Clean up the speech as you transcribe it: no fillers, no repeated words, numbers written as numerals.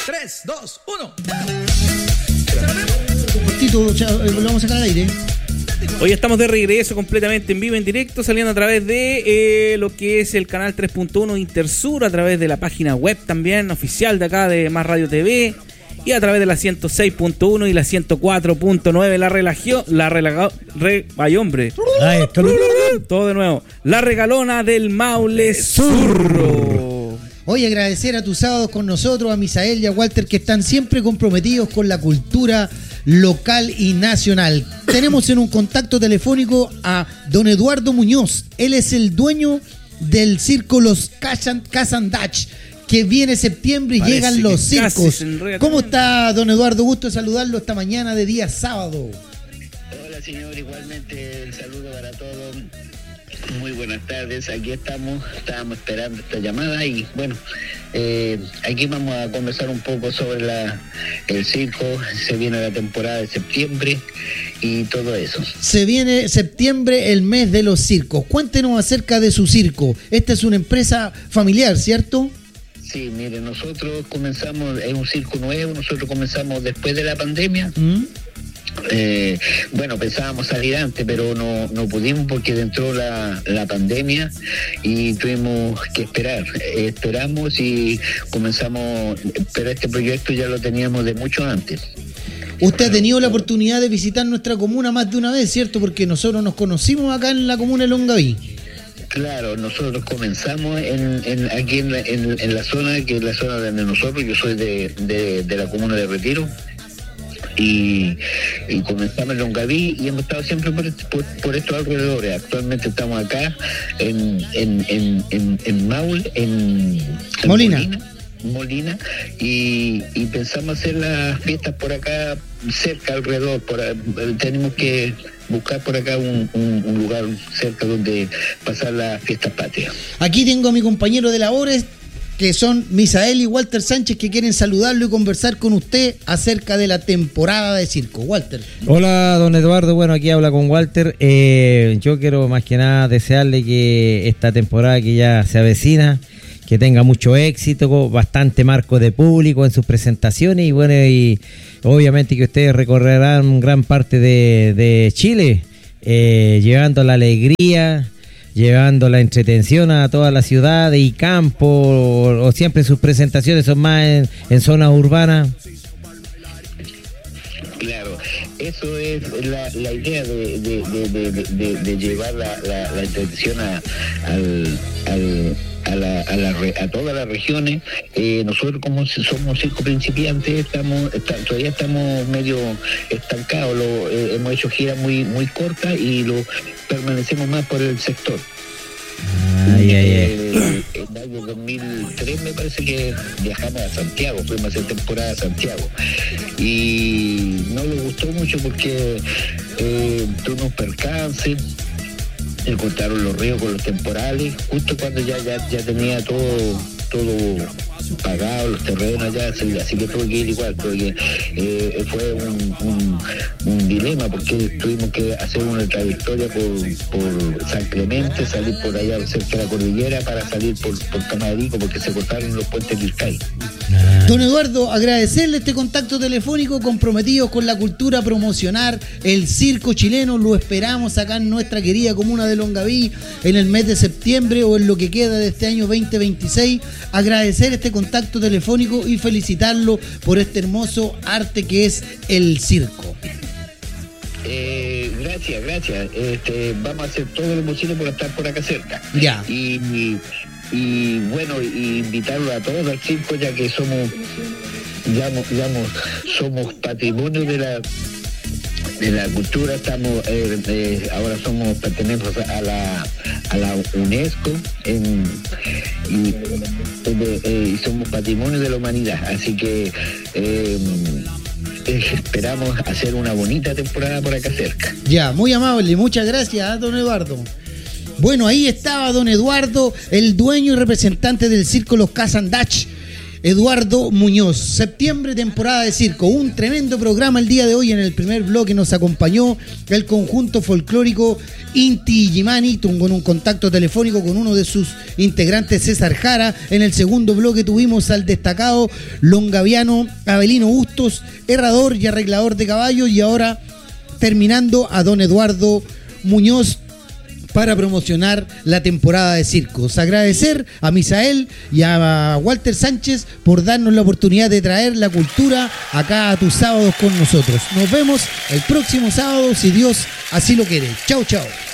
3, 2, 1. Un cortito, lo vamos a sacar al aire. Hoy estamos de regreso completamente en vivo, en directo, saliendo a través de lo que es el canal 3.1 Intersur, a través de la página web también oficial de acá de Más Radio TV, y a través de la 106.1 y la 104.9, ay hombre, todo de nuevo, la regalona del Maule Zurro. Hoy agradecer a tus sábados con nosotros, a Misael y a Walter, que están siempre comprometidos con la cultura local y nacional. Tenemos en un contacto telefónico a don Eduardo Muñoz. Él es el dueño del circo Los Casandach, que viene septiembre y llegan los circos. ¿Cómo está, don Eduardo? Gusto de saludarlo esta mañana de día sábado. Hola, señor, igualmente el saludo para todos. Muy buenas tardes, aquí estábamos esperando esta llamada y bueno, aquí vamos a conversar un poco sobre el circo. Se viene la temporada de septiembre y todo eso. Se viene septiembre, el mes de los circos. Cuéntenos acerca de su circo. Esta es una empresa familiar, ¿cierto? Sí, mire, nosotros comenzamos, es un circo nuevo, nosotros comenzamos después de la pandemia. Bueno, pensábamos salir antes, pero no pudimos porque entró la pandemia y tuvimos que esperar. Esperamos y comenzamos, pero este proyecto ya lo teníamos de mucho antes. Usted ha tenido la oportunidad de visitar nuestra comuna más de una vez, ¿cierto? Porque nosotros nos conocimos acá en la comuna de Longaví. Claro, nosotros comenzamos aquí en la zona, que es la zona donde nosotros, yo soy de la comuna de Retiro. Y comenzamos en Longaví y hemos estado siempre por estos alrededores. Actualmente estamos acá en Maule, en Molina, y pensamos hacer las fiestas por acá cerca, alrededor. Tenemos que buscar por acá un lugar cerca donde pasar las fiestas patrias. Aquí tengo a mi compañero de labores, que son Misael y Walter Sánchez, que quieren saludarlo y conversar con usted acerca de la temporada de circo. Walter. Hola, don Eduardo. Bueno, aquí habla con Walter. Yo quiero más que nada desearle que esta temporada que ya se avecina, que tenga mucho éxito, bastante marco de público en sus presentaciones y bueno, y obviamente que ustedes recorrerán gran parte de Chile, llevando la alegría, llevando la entretención a toda la ciudad y campo, o siempre sus presentaciones son más en zonas urbanas. Claro, eso es la idea de llevar la entretención a todas las regiones. Nosotros, como somos circo principiantes, todavía estamos medio estancados. Hemos hecho giras muy cortas y permanecemos más por el sector. En el año 2003 me parece que viajamos a Santiago, fuimos a hacer temporada a Santiago y no le gustó mucho porque tuvimos percances. Cortaron los ríos con los temporales, justo cuando ya tenía todo pagado, los terrenos ya, así que tuve que ir igual, porque fue un dilema, porque tuvimos que hacer una trayectoria por San Clemente, salir por allá cerca de la cordillera para salir por Camadarico, porque se cortaron los puentes del Ilcay. Don Eduardo, agradecerle este contacto telefónico, comprometidos con la cultura, promocionar el circo chileno. Lo esperamos acá en nuestra querida comuna de Longaví en el mes de septiembre o en lo que queda de este año 2026. Agradecer este contacto telefónico y felicitarlo por este hermoso arte que es el circo. Gracias. Vamos a hacer todo lo posible por estar por acá cerca. Ya. Y bueno, invitarlo a todos al circo, ya que somos patrimonio de la cultura. Estamos ahora pertenecemos a la UNESCO y somos patrimonio de la humanidad, así que esperamos hacer una bonita temporada por acá cerca. Ya, muy amable, muchas gracias, don Eduardo. Bueno, ahí estaba don Eduardo, el dueño y representante del circo Los Casandach. Eduardo Muñoz. Septiembre, temporada de circo. Un tremendo programa el día de hoy. En el primer bloque nos acompañó el conjunto folclórico Inti Illimani con un contacto telefónico con uno de sus integrantes, César Jara. En el segundo bloque tuvimos al destacado longaviano Abelino Bustos, herrador y arreglador de caballos. Y ahora terminando a don Eduardo Muñoz para promocionar la temporada de circos. Agradecer a Misael y a Walter Sánchez por darnos la oportunidad de traer la cultura acá a tus sábados con nosotros. Nos vemos el próximo sábado, si Dios así lo quiere. Chau, chau.